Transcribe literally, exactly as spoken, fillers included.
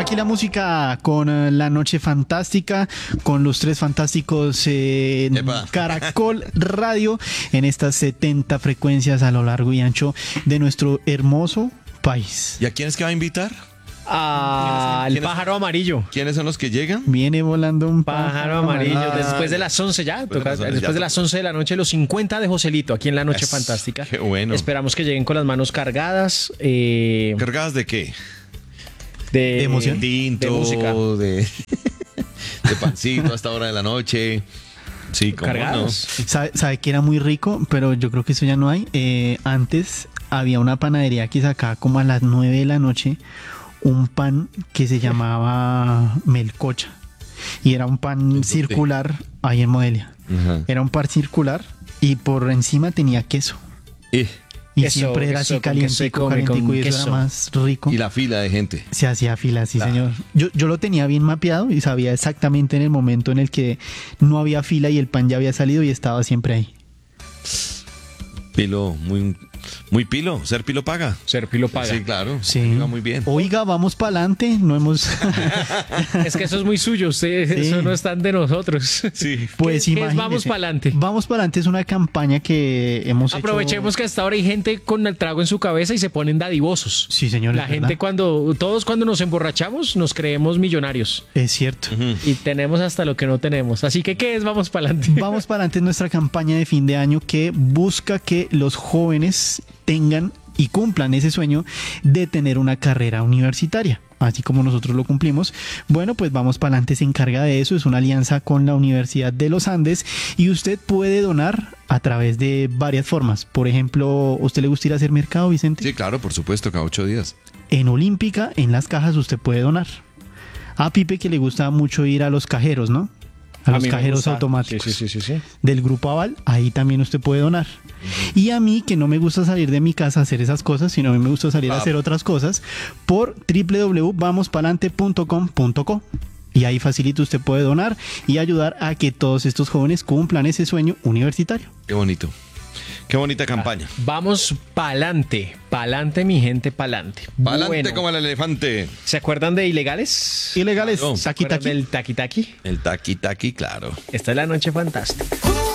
aquí la música con uh, La Noche Fantástica, con los tres fantásticos eh, en Caracol Radio, en estas setenta frecuencias a lo largo y ancho de nuestro hermoso país. ¿Y a quién es que va a invitar? Al pájaro amarillo. ¿Quiénes son los que llegan? Viene volando un pájaro, pájaro amarillo. Ah, después de las once ya, toca, las once, después ya de las once de la noche, los cincuenta de Joselito, aquí en La Noche es, Fantástica. Qué bueno. Esperamos que lleguen con las manos cargadas. Eh, ¿Cargadas de qué? De, de emoción. Tinto, de música. De, de pancito a esta hora de la noche. Sí, ¿cómo cargados. No? ¿Sabe, sabe que era muy rico? Pero yo creo que eso ya no hay. Eh, antes había una panadería que sacaba como a las nueve de la noche un pan que se llamaba melcocha. Y era un pan circular ahí en Modelia. Uh-huh. Era un pan circular y por encima tenía queso. Eh. Y eso, siempre era así calientico, calientico, y eso queso. Era más rico. Y la fila de gente. Se hacía fila, sí, claro. señor. Yo, yo lo tenía bien mapeado y sabía exactamente en el momento en el que no había fila y el pan ya había salido y estaba siempre ahí. Pilo, muy, muy pilo. Ser pilo paga. Ser pilo paga. Sí, claro. Sí. Va muy bien. Oiga, vamos para adelante. No hemos. Es que eso es muy suyo. Ustedes, sí. Eso no es tan de nosotros. Sí. Pues ¿Qué, qué es Vamos para adelante? Vamos para adelante es una campaña que hemos Aprovechemos hecho... que hasta ahora hay gente con el trago en su cabeza y se ponen dadivosos. Sí, señor. La gente ¿verdad? cuando todos cuando nos emborrachamos nos creemos millonarios. Es cierto. Uh-huh. Y tenemos hasta lo que no tenemos. Así que ¿qué es Vamos para adelante? Vamos para adelante es nuestra campaña de fin de año que busca que los jóvenes tengan y cumplan ese sueño de tener una carrera universitaria, así como nosotros lo cumplimos. Bueno, pues Vamos para adelante se encarga de eso, es una alianza con la Universidad de los Andes y usted puede donar a través de varias formas. Por ejemplo, ¿usted le gusta ir a hacer mercado, Vicente? Sí, claro, por supuesto, cada ocho días. En Olímpica, en las cajas, usted puede donar. A Pipe que le gusta mucho ir a los cajeros, ¿no? A, a los cajeros automáticos sí, sí, sí, sí. del Grupo Aval, ahí también usted puede donar. Uh-huh. Y a mí, que no me gusta salir de mi casa a hacer esas cosas, sino a mí me gusta salir ah. a hacer otras cosas, por doble u doble u doble u punto vamos palante punto com punto co. Y ahí facilito usted puede donar y ayudar a que todos estos jóvenes cumplan ese sueño universitario. Qué bonito. Qué bonita campaña. Vamos pa'lante, pa'lante mi gente, pa'lante. Pa'lante bueno, como el elefante. ¿Se acuerdan de Ilegales? Ilegales, ¿Se acuerdan del Taki Taki? El Taki Taki, claro. Esta es La Noche Fantástica.